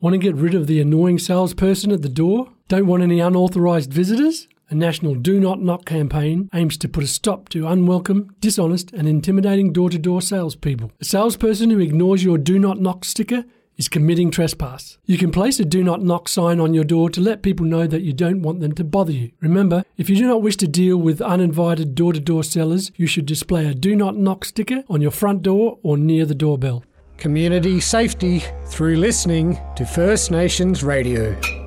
Want to get rid of the annoying salesperson at the door? Don't want any unauthorised visitors? A national Do Not Knock campaign aims to put a stop to unwelcome, dishonest and intimidating door-to-door salespeople. A salesperson who ignores your Do Not Knock sticker is committing trespass. You can place a Do Not Knock sign on your door to let people know that you don't want them to bother you. Remember, if you do not wish to deal with uninvited door-to-door sellers, you should display a Do Not Knock sticker on your front door or near the doorbell. Community safety through listening to First Nations Radio.